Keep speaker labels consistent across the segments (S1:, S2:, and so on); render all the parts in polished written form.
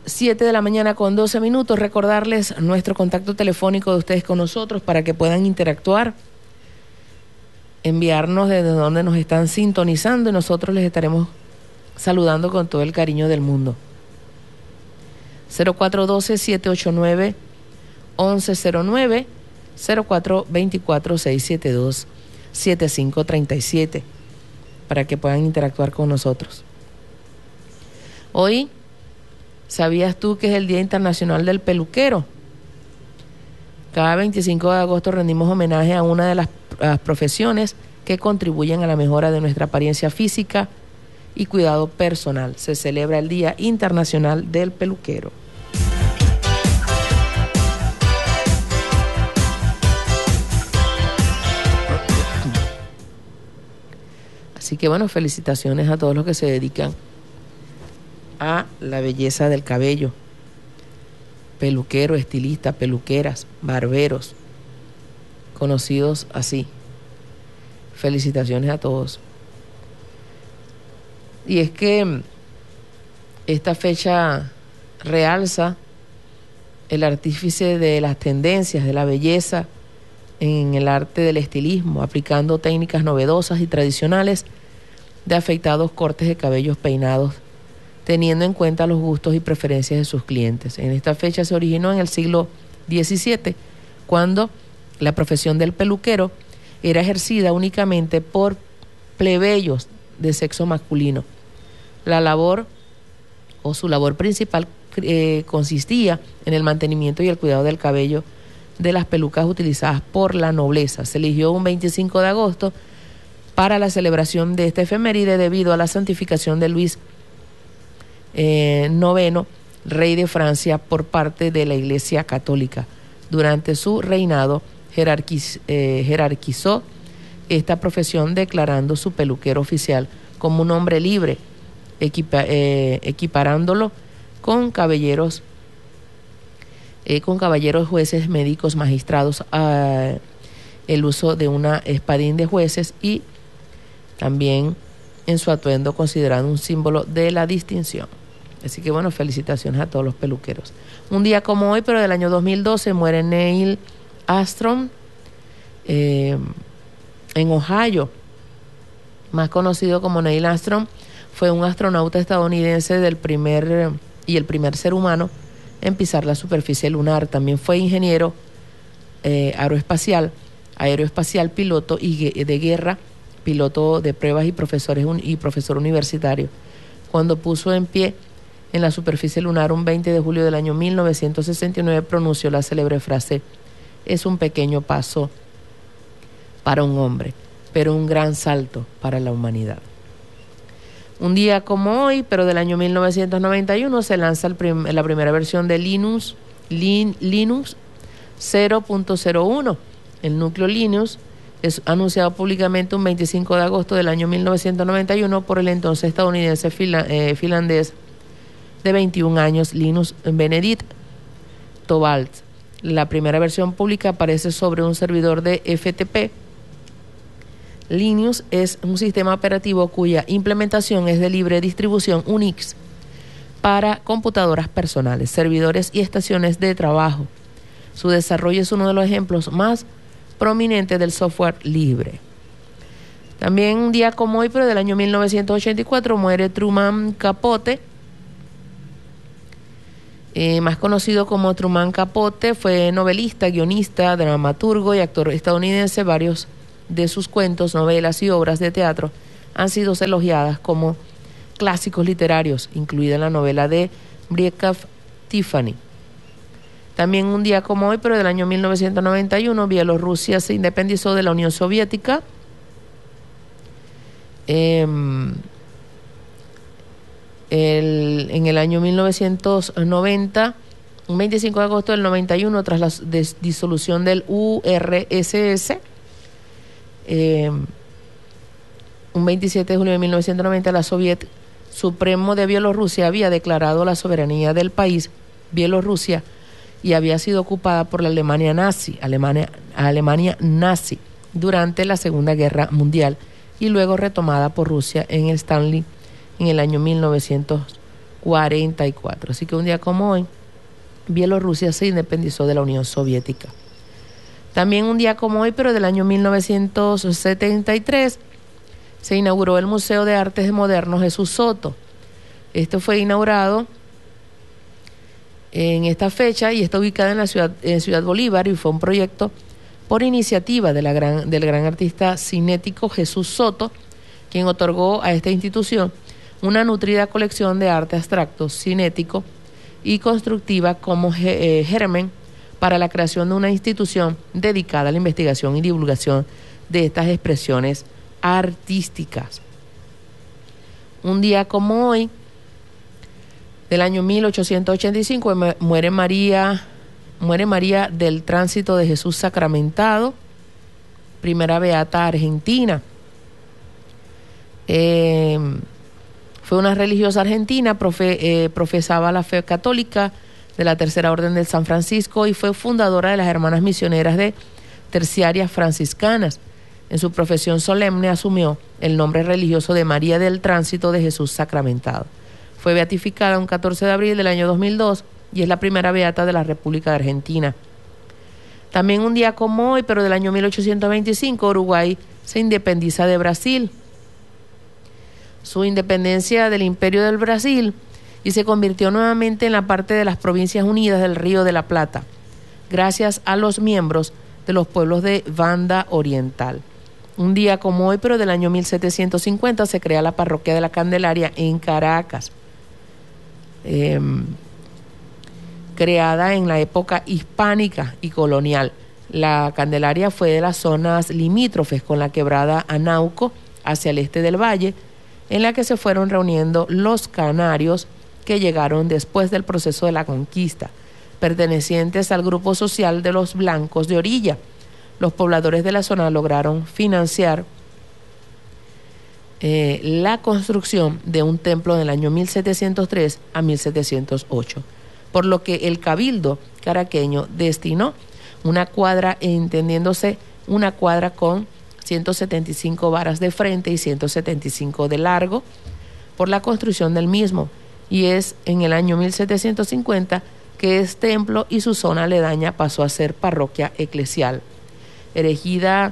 S1: 7 de la mañana con 12 minutos. Recordarles nuestro contacto telefónico de ustedes con nosotros para que puedan interactuar, enviarnos desde donde nos están sintonizando y nosotros les estaremos saludando con todo el cariño del mundo. 0412-789-1109, 0424-672-7537, para que puedan interactuar con nosotros. Hoy, ¿sabías tú que es el Día Internacional del Peluquero? Cada 25 de agosto rendimos homenaje a una de las profesiones que contribuyen a la mejora de nuestra apariencia física y cuidado personal. Se celebra el Día Internacional del Peluquero. Así que bueno, felicitaciones a todos los que se dedican a la belleza del cabello. Peluquero, estilista, peluqueras, barberos, conocidos así. Felicitaciones a todos. Y es que esta fecha realza el artífice de las tendencias de la belleza en el arte del estilismo, aplicando técnicas novedosas y tradicionales de afeitados, cortes de cabellos, peinados, teniendo en cuenta los gustos y preferencias de sus clientes. En esta fecha se originó en el siglo XVII, cuando la profesión del peluquero era ejercida únicamente por plebeyos de sexo masculino. La labor o su labor principal consistía en el mantenimiento y el cuidado del cabello de las pelucas utilizadas por la nobleza. Se eligió un 25 de agosto para la celebración de esta efeméride debido a la santificación de Luis IX, rey de Francia, por parte de la Iglesia Católica. Durante su reinado jerarquizó esta profesión, declarando su peluquero oficial como un hombre libre, equiparándolo con caballeros, jueces, médicos, magistrados, el uso de una espadín de jueces y también en su atuendo considerado un símbolo de la distinción. Así que bueno, felicitaciones a todos los peluqueros. Un día como hoy, pero del año 2012, muere Neil Armstrong en Ohio. Más conocido como Neil Armstrong, fue un astronauta estadounidense el primer ser humano en pisar la superficie lunar. También fue ingeniero aeroespacial, piloto de guerra, piloto de pruebas y profesor universitario. Cuando puso en pie en la superficie lunar un 20 de julio del año 1969, pronunció la célebre frase: "Es un pequeño paso para un hombre, pero un gran salto para la humanidad". Un día como hoy, pero del año 1991, se lanza la primera versión de Linux 0.01. El núcleo Linux es anunciado públicamente un 25 de agosto del año 1991 por el entonces estadounidense finlandés de 21 años, Linus Benedict Torvalds. La primera versión pública aparece sobre un servidor de FTP. Linux es un sistema operativo cuya implementación es de libre distribución Unix para computadoras personales, servidores y estaciones de trabajo. Su desarrollo es uno de los ejemplos más prominentes del software libre. También un día como hoy, pero del año 1984, muere Truman Capote. Más conocido como Truman Capote, fue novelista, guionista, dramaturgo y actor estadounidense. Varios de sus cuentos, novelas y obras de teatro han sido elogiadas como clásicos literarios, incluida la novela de Brezhnev, Tiffany. También un día como hoy, pero del año 1991, Bielorrusia se independizó de la Unión Soviética. En el año 1990, un 25 de agosto del 91, tras la disolución del URSS, un 27 de julio de 1990, la Soviet Supremo de Bielorrusia había declarado la soberanía del país, Bielorrusia, y había sido ocupada por la Alemania nazi durante la Segunda Guerra Mundial y luego retomada por Rusia en el Stanley en el año 1945. 1944. Así que un día como hoy, Bielorrusia se independizó de la Unión Soviética. También un día como hoy, pero del año 1973, se inauguró el Museo de Artes Modernos Jesús Soto. Esto fue inaugurado en esta fecha y está ubicada en Ciudad Bolívar, y fue un proyecto por iniciativa del gran artista cinético Jesús Soto, quien otorgó a esta institución una nutrida colección de arte abstracto, cinético y constructiva como germen para la creación de una institución dedicada a la investigación y divulgación de estas expresiones artísticas. Un día como hoy, del año 1885, muere María del Tránsito de Jesús Sacramentado, primera beata argentina. Fue una religiosa argentina, profesaba la fe católica de la Tercera Orden del San Francisco y fue fundadora de las Hermanas Misioneras de Terciarias Franciscanas. En su profesión solemne asumió el nombre religioso de María del Tránsito de Jesús Sacramentado. Fue beatificada un 14 de abril del año 2002 y es la primera beata de la República de Argentina. También un día como hoy, pero del año 1825, Uruguay se independiza de Brasil. Su independencia del Imperio del Brasil y se convirtió nuevamente en la parte de las Provincias Unidas del Río de la Plata, gracias a los miembros de los pueblos de Banda Oriental. Un día como hoy, pero del año 1750, se crea la Parroquia de la Candelaria en Caracas, creada en la época hispánica y colonial. La Candelaria fue de las zonas limítrofes con la quebrada Anauco hacia el este del valle, en la que se fueron reuniendo los canarios que llegaron después del proceso de la conquista, pertenecientes al grupo social de los blancos de orilla. Los pobladores de la zona lograron financiar la construcción de un templo en el año 1703 a 1708, por lo que el cabildo caraqueño destinó una cuadra, entendiéndose una cuadra con 175 varas de frente y 175 de largo, por la construcción del mismo, y es en el año 1750 que es templo y su zona aledaña pasó a ser parroquia eclesial, erigida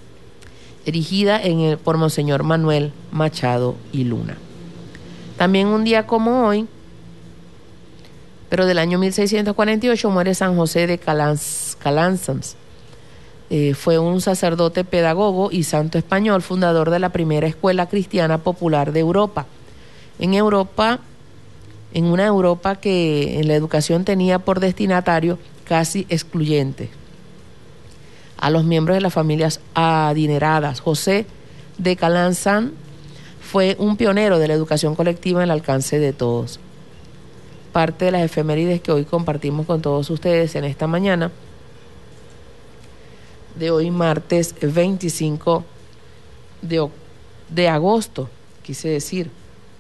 S1: por Monseñor Manuel Machado y Luna. También un día como hoy, pero del año 1648, muere San José de Calanzans. Fue un sacerdote pedagogo y santo español, fundador de la primera escuela cristiana popular de Europa. En una Europa que en la educación tenía por destinatario casi excluyente a los miembros de las familias adineradas. José de Calanzán fue un pionero de la educación colectiva en el alcance de todos. Parte de las efemérides que hoy compartimos con todos ustedes en esta mañana, de hoy martes 25 de agosto, quise decir.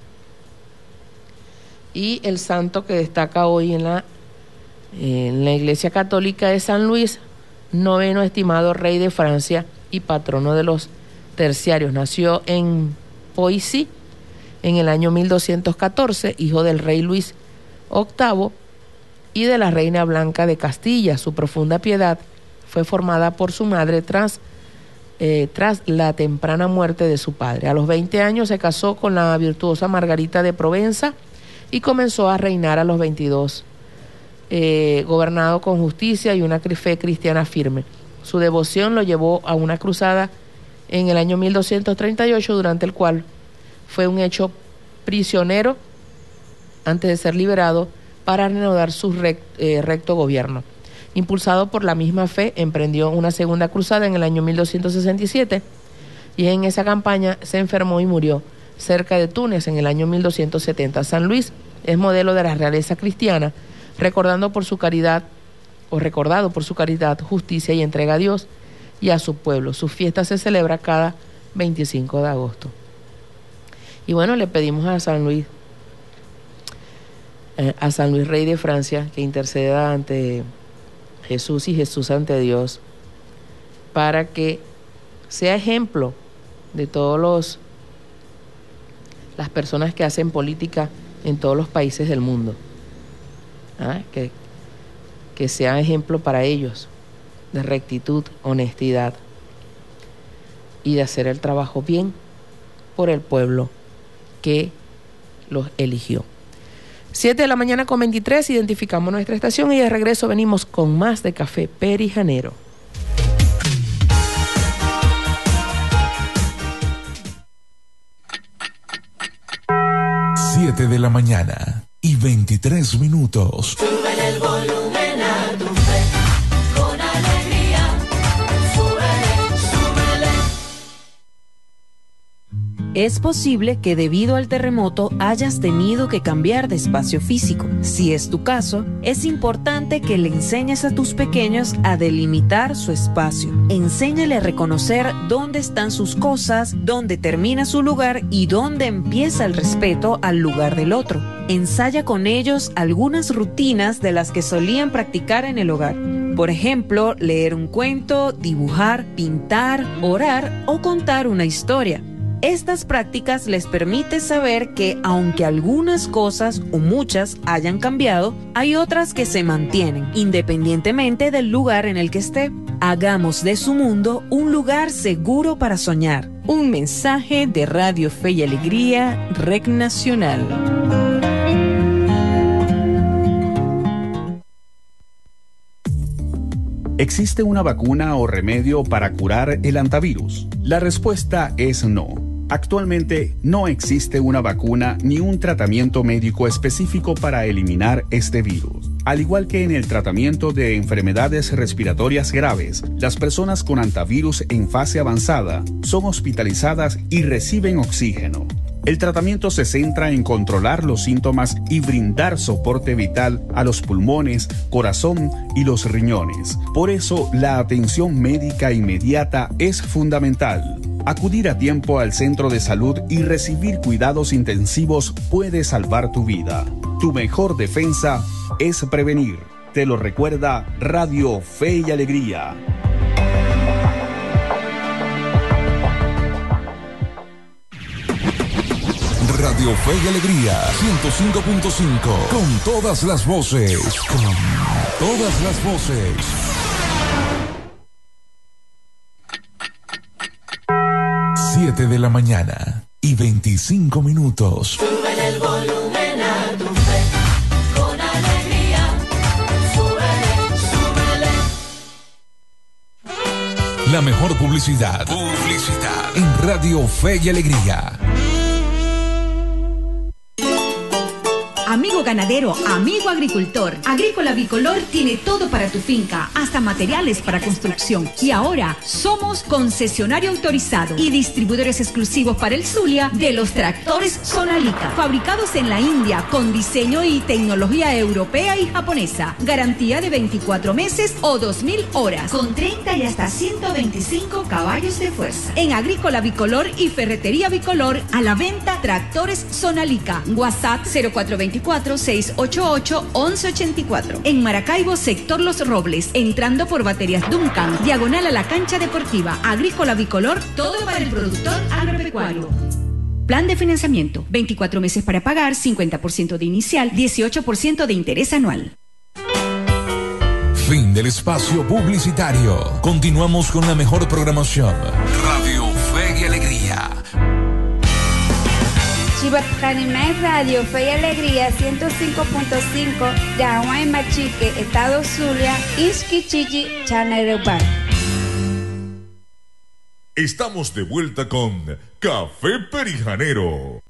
S1: Y el santo que destaca hoy en la Iglesia Católica es San Luis, noveno estimado rey de Francia y patrono de los terciarios. Nació en Poissy en el año 1214, hijo del rey Luis VIII y de la reina Blanca de Castilla. Su profunda piedad fue formada por su madre tras la temprana muerte de su padre. A los 20 años se casó con la virtuosa Margarita de Provenza y comenzó a reinar a los 22, gobernado con justicia y una fe cristiana firme. Su devoción lo llevó a una cruzada en el año 1238, durante el cual fue un hecho prisionero antes de ser liberado para reanudar su recto gobierno. Impulsado por la misma fe, emprendió una segunda cruzada en el año 1267 y en esa campaña se enfermó y murió cerca de Túnez en el año 1270. San Luis es modelo de la realeza cristiana, recordado por su caridad, justicia y entrega a Dios y a su pueblo. Su fiesta se celebra cada 25 de agosto. Y bueno, le pedimos a San Luis, rey de Francia, que interceda ante Jesús y Jesús ante Dios, para que sea ejemplo de todos las personas que hacen política en todos los países del mundo. Que sea ejemplo para ellos de rectitud, honestidad y de hacer el trabajo bien por el pueblo que los eligió. 7:23 a.m, identificamos nuestra estación y de regreso venimos con más de Café Perijanero.
S2: Siete de la mañana y 23 minutos.
S3: Súbele el volumen a tu fe, con alegría. Súbele, súbele.
S4: Es posible que debido al terremoto hayas tenido que cambiar de espacio físico. Si es tu caso, es importante que le enseñes a tus pequeños a delimitar su espacio. Enséñale a reconocer dónde están sus cosas, dónde termina su lugar y dónde empieza el respeto al lugar del otro. Ensaya con ellos algunas rutinas de las que solían practicar en el hogar. Por ejemplo, leer un cuento, dibujar, pintar, orar o contar una historia. Estas prácticas les permiten saber que aunque algunas cosas o muchas hayan cambiado, hay otras que se mantienen, independientemente del lugar en el que esté. Hagamos de su mundo un lugar seguro para soñar.
S5: Un mensaje de Radio Fe y Alegría, REC Nacional.
S6: ¿Existe una vacuna o remedio para curar el hantavirus? La respuesta es no. Actualmente no existe una vacuna ni un tratamiento médico específico para eliminar este virus. Al igual que en el tratamiento de enfermedades respiratorias graves, las personas con hantavirus en fase avanzada son hospitalizadas y reciben oxígeno. El tratamiento se centra en controlar los síntomas y brindar soporte vital a los pulmones, corazón y los riñones. Por eso, la atención médica inmediata es fundamental. Acudir a tiempo al centro de salud y recibir cuidados intensivos puede salvar tu vida. Tu mejor defensa es prevenir. Te lo recuerda Radio Fe y Alegría.
S2: Radio Fe y Alegría 105.5. Con todas las voces. Con todas las voces. Siete de la mañana y 25 minutos.
S3: Súbele el volumen a tu fe, con alegría. Súbele, súbele.
S2: La mejor publicidad. En Radio Fe y Alegría.
S7: Amigo ganadero, amigo agricultor, Agrícola Bicolor tiene todo para tu finca, hasta materiales para construcción. Y ahora somos concesionario autorizado y distribuidores exclusivos para el Zulia de los tractores Sonalica, fabricados en la India con diseño y tecnología europea y japonesa. Garantía de 24 meses o 2000 horas, con 30 y hasta 125 caballos de fuerza. En Agrícola Bicolor y Ferretería Bicolor, a la venta tractores Sonalica. WhatsApp 0424-688-1184. En Maracaibo, sector Los Robles, entrando por Baterías Duncan, diagonal a la cancha deportiva. Agrícola Bicolor, todo para el productor agropecuario. Plan de financiamiento, 24 meses para pagar, 50% de inicial, 18% de interés anual.
S2: Fin del espacio publicitario. Continuamos con la mejor programación. Radio Fe y Alegría.
S8: Chibacanimé Radio Fe y Alegría 105.5 de Aguay Machique, Estado Zulia, Isquichichi, Chanerepan.
S9: Estamos de vuelta con Café Perijanero.